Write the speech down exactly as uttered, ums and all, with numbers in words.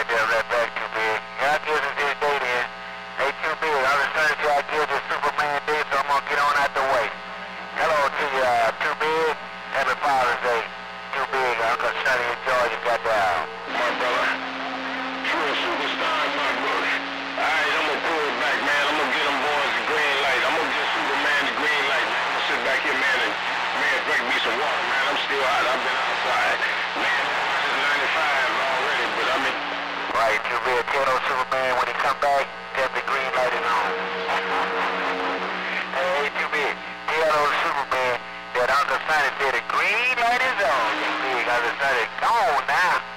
right there, right back, Too Big. Yeah, I give us this day then. Hey, Too Big, I was trying to say I give this Superman day, so I'm gonna get on out the way. Hello to you, uh, Too Big. Happy Father's Day. Too Big, Uncle Sonny in Georgia got down. My brother. True superstar, my brother. Alright, I'm gonna pull it back, man. I'm gonna get them boys the green light. I'm gonna get Superman the green light, man. I'm gonna sit back here, man, and man, drink me some water, man. I'm still hot. I've been outside. Man, it's ninety-five already, but I mean... Right, Too Big, tell those Superman when he come back, tell the green light is on. Hey, Too Big, tell those Superman that Uncle Sonny said the green light is on. Too Big, Uncle Sonny, come on now.